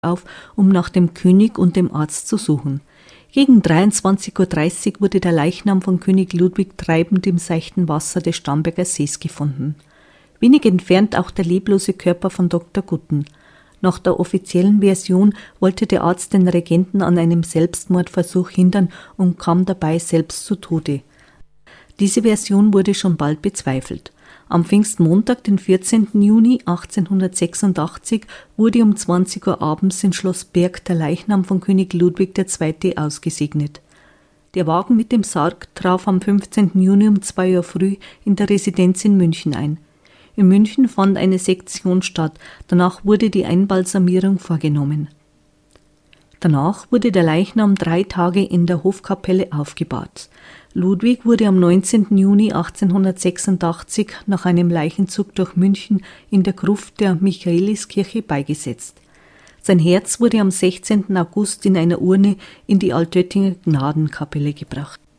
auf, um nach dem König und dem Arzt zu suchen. Gegen 23:30 Uhr wurde der Leichnam von König Ludwig treibend im seichten Wasser des Starnberger Sees gefunden. Wenig entfernt auch der leblose Körper von Dr. Gutten. Nach der offiziellen Version wollte der Arzt den Regenten an einem Selbstmordversuch hindern und kam dabei selbst zu Tode. Diese Version wurde schon bald bezweifelt. Am Pfingstmontag, den 14. Juni 1886, wurde um 20 Uhr abends in Schloss Berg der Leichnam von König Ludwig II. Ausgesegnet. Der Wagen mit dem Sarg traf am 15. Juni um 2 Uhr früh in der Residenz in München ein. In München fand eine Sektion statt, danach wurde die Einbalsamierung vorgenommen. Danach wurde der Leichnam 3 Tage in der Hofkapelle aufgebahrt. Ludwig wurde am 19. Juni 1886 nach einem Leichenzug durch München in der Gruft der Michaeliskirche beigesetzt. Sein Herz wurde am 16. August in einer Urne in die Altöttinger Gnadenkapelle gebracht.